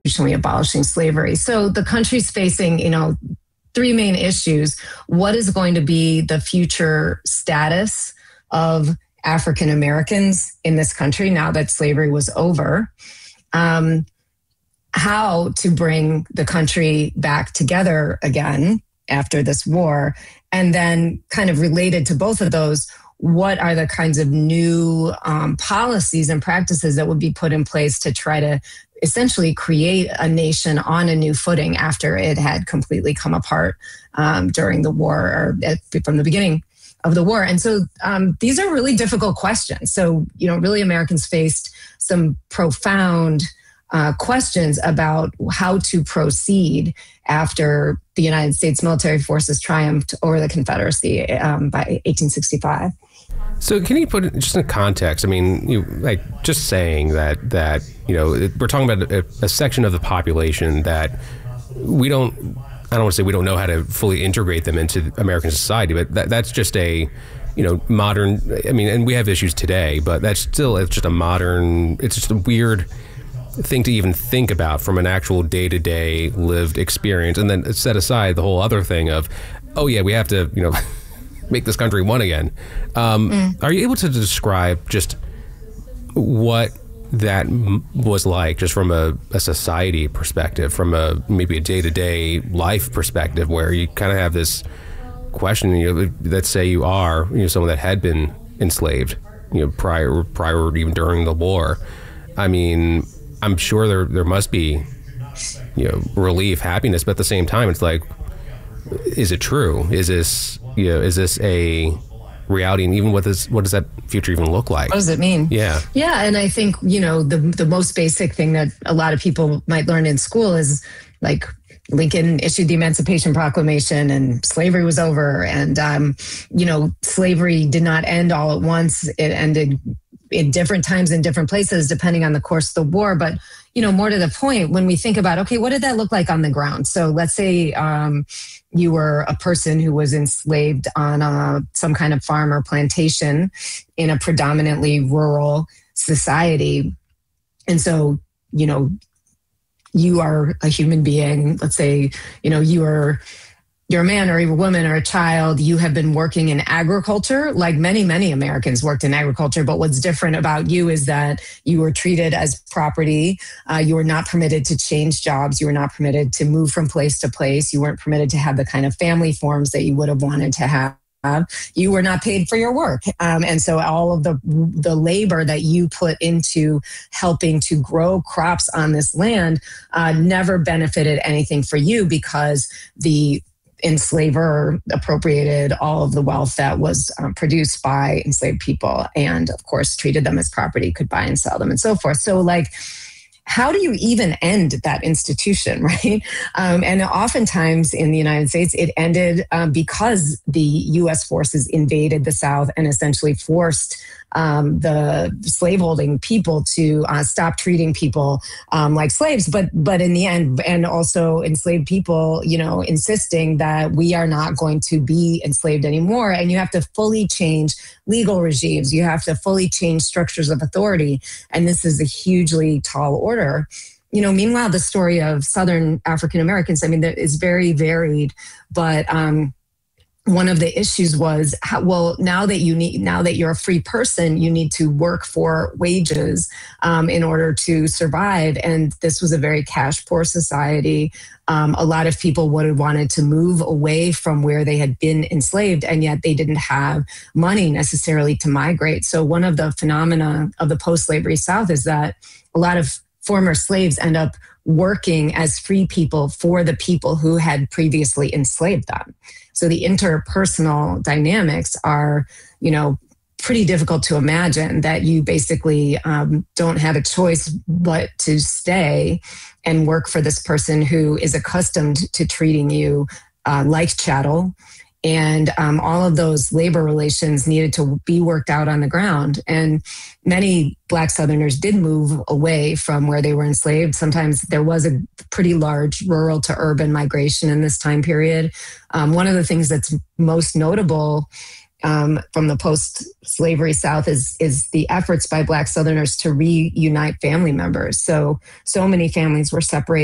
constitutionally abolishing slavery. So the country's facing, three main issues. What is going to be the future status of African Americans in this country now that slavery was over? How to bring the country back together again after this war? And then kind of related to both of those, what are the kinds of new policies and practices that would be put in place to try to essentially create a nation on a new footing after it had completely come apart during the war, or from the beginning of the war? And so these are really difficult questions. So, really Americans faced some profound questions about how to proceed after the United States military forces triumphed over the Confederacy by 1865. So can you put it just in context? I mean, just saying that we're talking about a section of the population that I don't want to say we don't know how to fully integrate them into American society, but that's just a, modern, and we have issues today, but it's just a weird thing to even think about from an actual day-to-day lived experience. And then set aside the whole other thing of, oh yeah, we have to, make this country one again. Are you able to describe just what that was like, just from a society perspective, from maybe a day-to-day life perspective, where you kind of have this question, let's say you are, someone that had been enslaved, prior or even during the war. I'm sure there must be, relief, happiness, but at the same time, it's like, is it true? Is this a reality? And even what does that future even look like? What does it mean? Yeah. Yeah. And I think, the most basic thing that a lot of people might learn in school is like Lincoln issued the Emancipation Proclamation and slavery was over. And, slavery did not end all at once. It ended in different times in different places, depending on the course of the war. But, more to the point, when we think about, okay, what did that look like on the ground? So let's say you were a person who was enslaved on some kind of farm or plantation in a predominantly rural society. And so, you are a human being. Let's say, you're a man or a woman or a child, you have been working in agriculture, like many, many Americans worked in agriculture. But what's different about you is that you were treated as property. You were not permitted to change jobs. You were not permitted to move from place to place. You weren't permitted to have the kind of family forms that you would have wanted to have. You were not paid for your work. And so all of the labor that you put into helping to grow crops on this land never benefited anything for you, because the enslaver appropriated all of the wealth that was produced by enslaved people, and of course treated them as property, could buy and sell them and so forth. So how do you even end that institution, right? And oftentimes in the United States, it ended because the U.S. forces invaded the South and essentially forced the slaveholding people to stop treating people like slaves. But in the end, and also enslaved people, insisting that we are not going to be enslaved anymore. And you have to fully change legal regimes. You have to fully change structures of authority. And this is a hugely tall order. Meanwhile, the story of Southern African Americans, that is very varied, but one of the issues was, now that you're a free person, you need to work for wages in order to survive. And this was a very cash poor society. A lot of people would have wanted to move away from where they had been enslaved, and yet they didn't have money necessarily to migrate. So one of the phenomena of the post-slavery South is that a lot of former slaves end up working as free people for the people who had previously enslaved them. So the interpersonal dynamics are, pretty difficult to imagine, that you basically don't have a choice but to stay and work for this person who is accustomed to treating you like chattel. And all of those labor relations needed to be worked out on the ground. And many Black Southerners did move away from where they were enslaved. Sometimes there was a pretty large rural to urban migration in this time period. One of the things that's most notable from the post-slavery South is the efforts by Black Southerners to reunite family members. So many families were separated